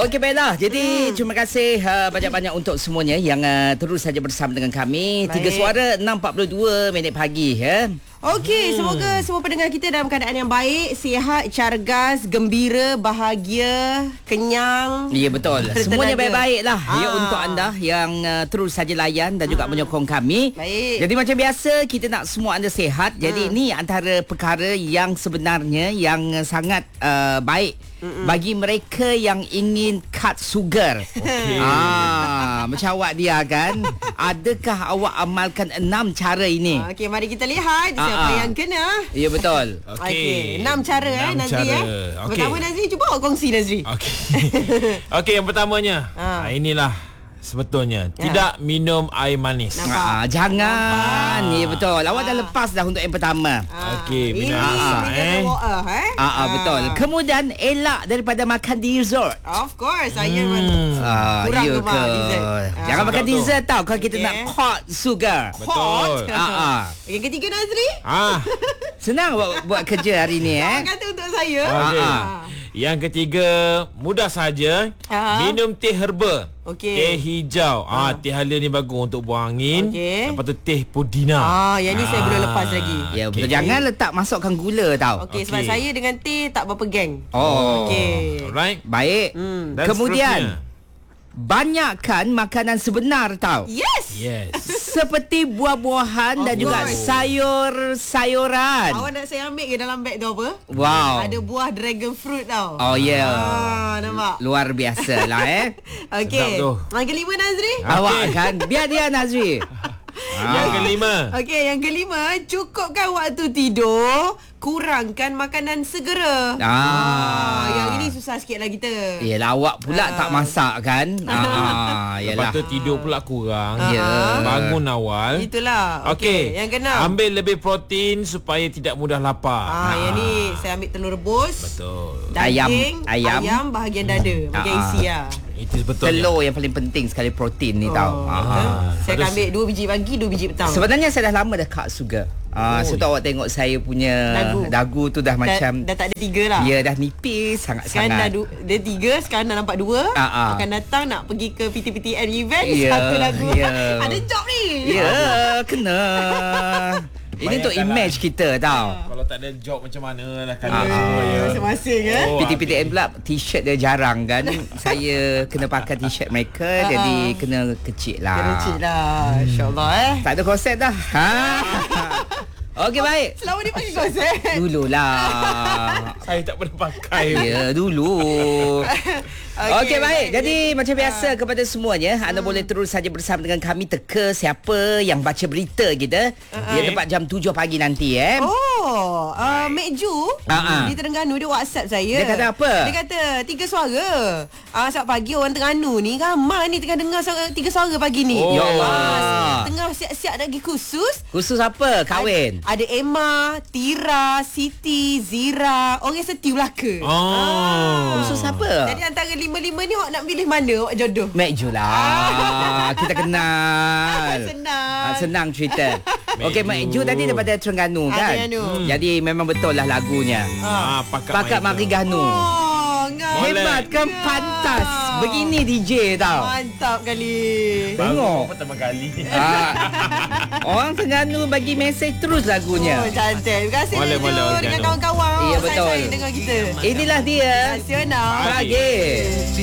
Okey, baiklah. Jadi terima kasih banyak-banyak untuk semuanya yang terus saja bersama dengan kami. Baik. 3 Suara 6.42 minit pagi ya. Okey, semoga semua pendengar kita dalam keadaan yang baik, sihat, cargas, gembira, bahagia, kenyang. Ya, betul. Semuanya baik-baik lah ya untuk anda yang terus saja layan dan juga menyokong kami. Baik. Jadi macam biasa kita nak semua anda sihat. Jadi ini antara perkara yang sebenarnya yang sangat baik bagi mereka yang ingin cut sugar. Okey. Macam awak dia kan. Adakah awak amalkan 6 cara ini? Okey, mari kita lihat siapa yang kena. Ya, betul. Okey, 6 cara 6 Nazri cara. Okey. Pertama Nazri, cuba awak kongsi Nazri. Okey. Okey, yang pertamanya. Inilah sebetulnya tidak minum air manis. Nampak? Jangan. Ya, betul. Awak dah lepas dah untuk yang pertama. Okey, minum ini masak water, Betul. Kemudian elak daripada makan dessert. Of course, saya kurang Ya gemar ke? dessert. Jangan makan Sedap tu. dessert tau kalau kita Okey. nak hot sugar. Betul. Yang ketiga Nazri, Senang buat kerja hari ni awak kata untuk saya. Okey. Ah. Yang ketiga, mudah saja. Minum teh herba. Okey. Teh hijau. Teh hala ni bagus untuk buang angin. Okey. Lepas tu teh pudina. Yang ni saya belum lepas lagi. Ya, betul. Okey. Jangan letak masukkan gula tau. Okey, sebab Okey. saya dengan teh tak berapa geng. Oh. Okey. Alright. Baik. Dan Kemudian seterusnya. banyakkan makanan sebenar tau. Yes. Yes. Seperti buah-buahan dan Of juga course. sayur-sayuran. Awak nak saya ambil ke dalam beg tu apa? Wow. Ada buah dragon fruit tau. Oh ya. Nampak? Luar biasa lah Okey. Sedap tu. Yang kelima Nazri? Awak kan. Biar dia Nazri. Yang kelima. Okey, yang kelima, cukupkan waktu tidur, kurangkan makanan segera. Yang ini susah sikit lah kita. Yelah, awak pula tak masak kan. Lepas Yelah. tu tidur pula kurang. Ya. Bangun awal. Itulah. Okey. Yang keenam. Ambil lebih protein supaya tidak mudah lapar. Yang ni saya ambil telur rebus. Betul. Daging, Ayam. ayam bahagian dada. Bahagian isi lah. Itu sebetulnya. Telur yang paling penting sekali protein ni tau. Saya akan ambil 2 biji pagi, 2 biji petang. Sebenarnya saya dah lama dah cut sugar. So tu awak tengok saya punya dagu tu dah macam dah tak ada 3 lah. ya, dah nipis Sekarang dah sangat-sangat. dia 3, sekarang dah nampak 2. Akan datang nak pergi ke PTPTN event, Ya, satu lagu. ya. Ada job ni. Ya, kena. Ini untuk Bayangkanlah. image kita tau. Kalau tak ada job macam mana lah kalian semua ya. Masing-masing PTPTN pula t-shirt dia jarang kan. Saya kena pakai t-shirt mereka jadi kena kecil lah. Kena cik lah. InsyaAllah Tak ada konsep dah. Okey, baik. Selama ni pakai konsep. Dululah. Saya tak pernah pakai. Ya, dulu. Okey, baik. Jadi macam biasa kepada semuanya, anda boleh terus saja bersama dengan kami teka siapa yang baca berita kita. Dia tepat jam 7 pagi nanti Mek Ju di Terengganu dia WhatsApp saya. Dia kata apa? Dia kata 3 suara. Sebab pagi orang Terengganu ni ramai ni tengah dengar 3 suara pagi ni. Oh. Ya Allah. Tengah siap-siap nak pergi khusus. Khusus apa? Kahwin. Ada Emma, Tira, Siti, Zira, orang setia Melaka. Khusus apa? Jadi antara 5-5 ni awak nak pilih mana awak jodoh? Mek Ju lah. Kita kenal. Senang. Senang cerita. Okey, Mek Ju tadi daripada Terengganu kan? Terengganu. Jadi memang betul lah lagunya. Pakat Mariganu. Hebat kan, pantas. Begini DJ tau. Mantap kali. Tengok. Pertama kali. Orang Terengganu bagi mesej terus lagunya. Cantik. Terima kasih Boleh, Ju boleh, dengan Terengganu. kawan-kawan. Ya, betul. Saya dengar kita. Inilah dia Nasional. Pagi.